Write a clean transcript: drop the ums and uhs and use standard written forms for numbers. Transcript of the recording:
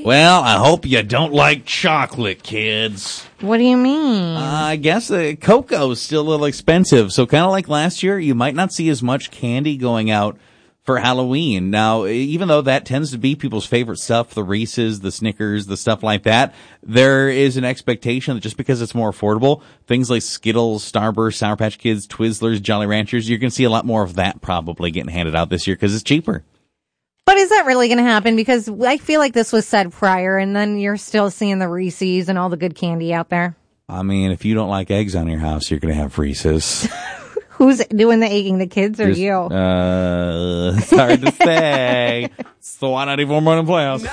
Well, I hope you don't like chocolate, kids. What do you mean? I guess the cocoa is still a little expensive. So kind of like last year, you might not see as much candy going out for Halloween. Now, even though that tends to be people's favorite stuff, the Reese's, the Snickers, the stuff like that, there is an expectation that just because it's more affordable, things like Skittles, Starburst, Sour Patch Kids, Twizzlers, Jolly Ranchers, you're going to see a lot more of that probably getting handed out this year because it's cheaper. But is that really going to happen? Because I feel like this was said prior, and then you're still seeing the Reese's and all the good candy out there. I mean, if you don't like eggs on your house, you're going to have Reese's. Who's doing the egging, the kids or you? It's hard to say. It's the 194 Morning Playhouse.